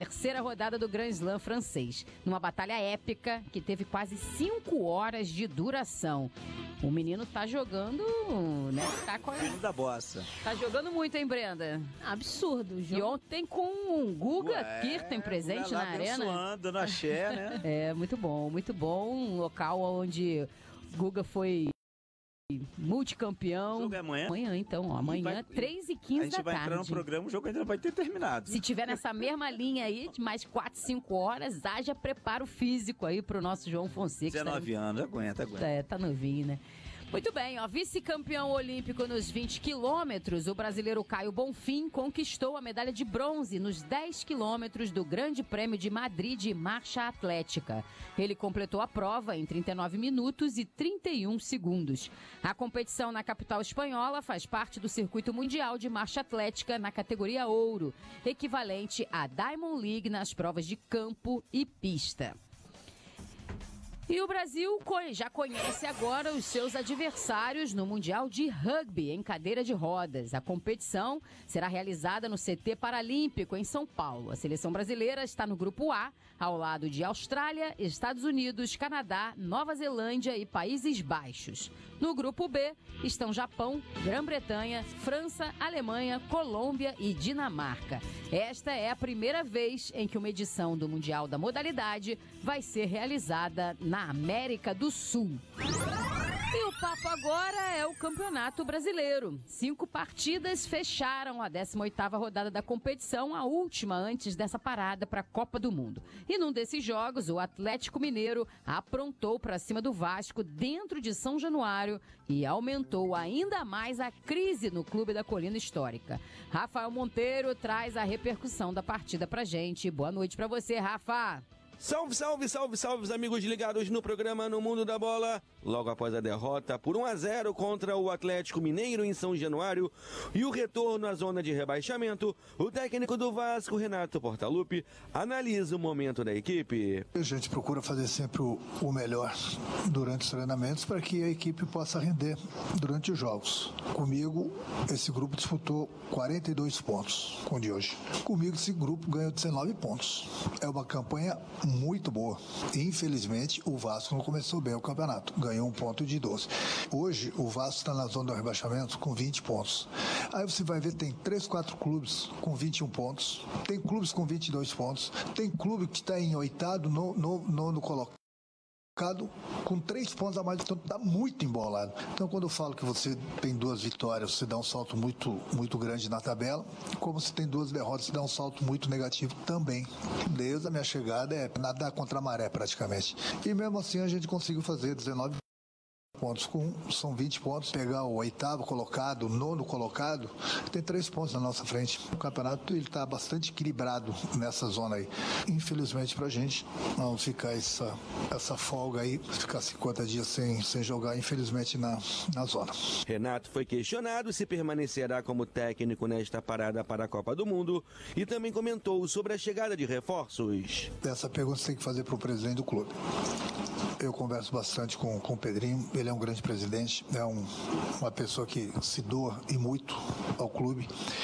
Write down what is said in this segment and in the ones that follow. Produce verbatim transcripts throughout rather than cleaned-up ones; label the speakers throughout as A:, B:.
A: terceira rodada do Grand Slam francês, numa batalha épica que teve quase cinco horas de duração. O menino tá jogando, né? Tá com a...
B: Filho da bossa.
A: Tá jogando muito, hein, Brenda?
C: Absurdo, João.
A: E ontem com um Guga
B: Ué,
A: Kirten presente
B: lá
A: na arena.
B: abençoando, dando axé, né?
A: É, muito bom, muito bom. Um local onde Guga foi multicampeão.
B: O jogo é amanhã?
A: Amanhã, então, ó, amanhã, três e quinze da tarde.
B: A gente vai entrar no programa, o jogo ainda não vai ter terminado.
A: Se tiver nessa mesma linha aí, de mais quatro, cinco horas, haja preparo físico aí pro nosso João Fonseca.
B: dezenove
A: tá...
B: anos, aguenta, aguenta.
A: É, tá novinho, né? Muito bem, ó, vice-campeão olímpico nos vinte quilômetros, o brasileiro Caio Bonfim conquistou a medalha de bronze nos dez quilômetros do Grande Prêmio de Madrid de Marcha Atlética. Ele completou a prova em trinta e nove minutos e trinta e um segundos. A competição na capital espanhola faz parte do circuito mundial de marcha atlética na categoria ouro, equivalente à Diamond League nas provas de campo e pista. E o Brasil já conhece agora os seus adversários no Mundial de Rugby em cadeira de rodas. A competição será realizada no C T Paralímpico, em São Paulo. A seleção brasileira está no Grupo A, ao lado de Austrália, Estados Unidos, Canadá, Nova Zelândia e Países Baixos. No Grupo B estão Japão, Grã-Bretanha, França, Alemanha, Colômbia e Dinamarca. Esta é a primeira vez em que uma edição do Mundial da modalidade vai ser realizada na América do Sul. E o papo agora é o Campeonato Brasileiro. Cinco partidas fecharam a décima oitava rodada da competição, a última antes dessa parada para a Copa do Mundo. E num desses jogos, o Atlético Mineiro aprontou para cima do Vasco dentro de São Januário e aumentou ainda mais a crise no Clube da Colina Histórica. Rafael Monteiro traz a repercussão da partida pra gente. Boa noite para você, Rafa.
D: Salve, salve, salve, salve, os amigos ligados no programa No Mundo da Bola. Logo após a derrota por um a zero contra o Atlético Mineiro em São Januário e o retorno à zona de rebaixamento, o técnico do Vasco, Renato Portaluppi, analisa o momento da equipe.
E: A gente procura fazer sempre o, o melhor durante os treinamentos para que a equipe possa render durante os jogos. Comigo, esse grupo disputou quarenta e dois pontos com o de hoje. Comigo, esse grupo ganhou dezenove pontos. É uma campanha muito boa. Infelizmente, o Vasco não começou bem o campeonato. Ganhou um ponto de doze. Hoje, o Vasco está na zona do rebaixamento com vinte pontos. Aí você vai ver, tem três, quatro clubes com vinte e um pontos. Tem clubes com vinte e dois pontos. Tem clube que está em oitavo, no, no, nono colocado, com três pontos a mais, então está muito embolado. Então, quando eu falo que você tem duas vitórias, você dá um salto muito, muito grande na tabela, como se tem duas derrotas, você dá um salto muito negativo também. Desde a minha chegada é nadar contra a maré praticamente. E mesmo assim a gente conseguiu fazer dezenove pontos, com, são vinte pontos. Pegar o oitavo colocado, o nono colocado, tem três pontos na nossa frente. O campeonato está bastante equilibrado nessa zona aí. Infelizmente pra gente, vamos ficar essa, essa folga aí, ficar cinquenta dias sem, sem jogar, infelizmente, na, na zona.
D: Renato foi questionado se permanecerá como técnico nesta parada para a Copa do Mundo e também comentou sobre a chegada de reforços.
E: Essa pergunta você tem que fazer para o presidente do clube. Eu converso bastante com, com o Pedrinho, ele é um grande presidente, é um, uma pessoa que se doa e muito ao clube.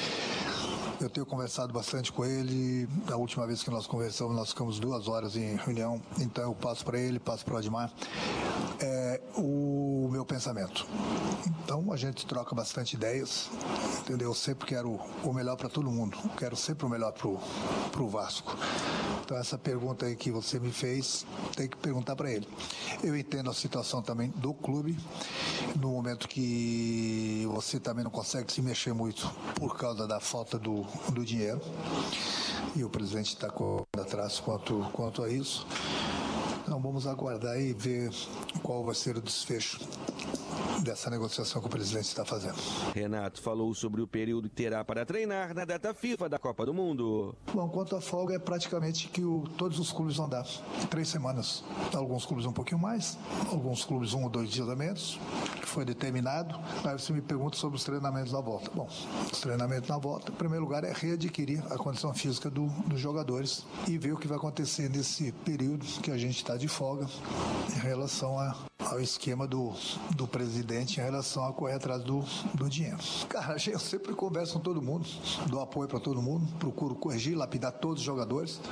E: Eu tenho conversado bastante com ele, a última vez que nós conversamos, nós ficamos duas horas em reunião, então eu passo para ele, passo para o Admar, é, o meu pensamento. Então a gente troca bastante ideias, entendeu? Eu sempre quero o melhor para todo mundo, quero sempre o melhor para o Vasco. Então essa pergunta aí que você me fez, tem que perguntar para ele. Eu entendo a situação também do clube, no momento que você também não consegue se mexer muito por causa da falta do, do dinheiro, e o presidente está correndo atrás quanto, quanto a isso. Então vamos aguardar e ver qual vai ser o desfecho dessa negociação que o presidente está fazendo.
D: Renato falou sobre o período que terá para treinar na data FIFA da Copa do Mundo.
E: Bom, quanto à folga, é praticamente que o, todos os clubes vão dar três semanas. Alguns clubes um pouquinho mais, alguns clubes um ou dois dias a menos, que foi determinado. Aí você me pergunta sobre os treinamentos na volta. Bom, os treinamentos na volta, em primeiro lugar, é readquirir a condição física do, dos jogadores e ver o que vai acontecer nesse período que a gente está de folga em relação a ao esquema do, do presidente em relação a correr atrás do, do dinheiro. Cara, eu sempre converso com todo mundo, dou apoio para todo mundo, procuro corrigir, lapidar todos os jogadores.